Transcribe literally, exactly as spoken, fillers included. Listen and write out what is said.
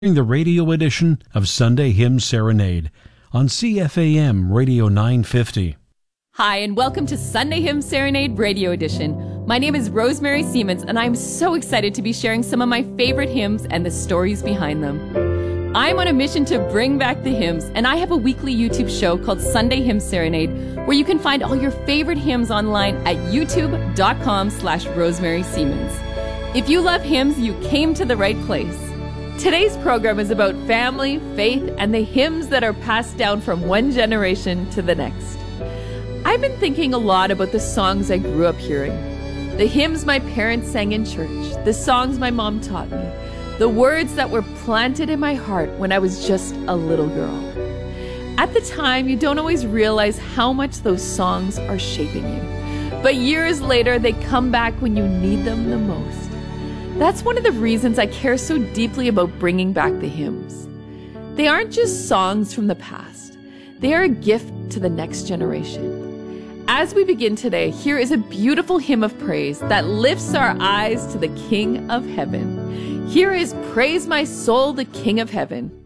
The radio edition of Sunday Hymn Serenade on C F A M Radio nine fifty. Hi, and welcome to Sunday Hymn Serenade Radio Edition. My name is Rosemary Siemens, and I'm so excited to be sharing some of my favorite hymns and the stories behind them. I'm on a mission to bring back the hymns, and I have a weekly YouTube show called Sunday Hymn Serenade, where you can find all your favorite hymns online at youtube.com slash Rosemary Siemens. If you love hymns, you came to the right place. Today's program is about family, faith, and the hymns that are passed down from one generation to the next. I've been thinking a lot about the songs I grew up hearing, the hymns my parents sang in church, the songs my mom taught me, the words that were planted in my heart when I was just a little girl. At the time, you don't always realize how much those songs are shaping you, but years later, they come back when you need them the most. That's one of the reasons I care so deeply about bringing back the hymns. They aren't just songs from the past. They are a gift to the next generation. As we begin today, here is a beautiful hymn of praise that lifts our eyes to the King of Heaven. Here is Praise My Soul, the King of Heaven.